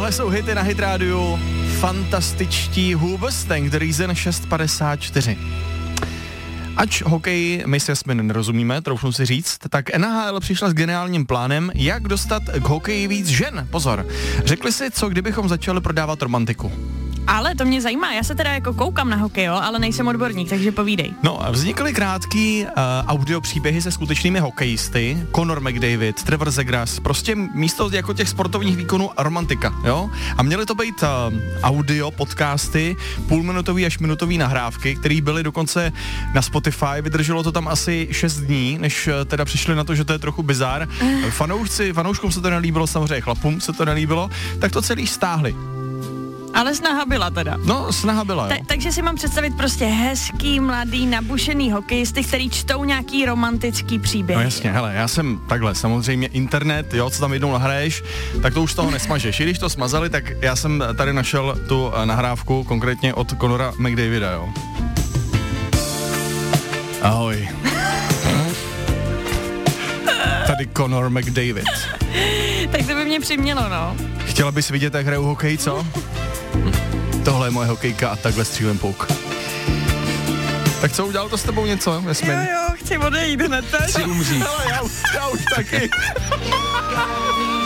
Tohle jsou hity na Hit rádiu. Fantastičtí Hoobastank, The Reason 6:54. Ač hokej my s Jasmin nerozumíme, troufnu si říct, tak NHL přišla s geniálním plánem, jak dostat k hokeji víc žen. Pozor, řekli si, co kdybychom začali prodávat romantiku. Ale to mě zajímá, já se teda jako koukám na hokej, jo, ale nejsem odborník, takže povídej. No a vznikly krátký audio příběhy se skutečnými hokejisty, Conor McDavid, Trevor Zegras, prostě místo jako těch sportovních výkonů romantika, jo? A měly to být audio podcasty, půlminutový až minutový nahrávky, které byly dokonce na Spotify, vydrželo to tam asi 6 dní, než teda přišli na to, že to je trochu bizár. Fanouškům se to nelíbilo, samozřejmě chlapům se to nelíbilo, tak to celý stáhli. Ale snaha byla teda. No, snaha byla, jo. Takže si mám představit prostě hezký, mladý, nabušený hokejisty, který čtou nějaký romantický příběh. No jasně, hele, já jsem takhle, samozřejmě internet, jo, co tam jednou nahraješ, tak to už toho nesmažeš. I když to smazali, tak já jsem tady našel tu nahrávku, konkrétně od Conora McDavida, jo. Ahoj. Tady Conor McDavid. Tak to by mě přimělo, no. Chtěla bys vidět, jak hraju hokej, co? Tohle je moje hokejka a takhle střílem pouk. Tak co, udělal to s tebou něco, Jasmin? Jo, chci odejít hned. Chci umřít. Hele, já už taky.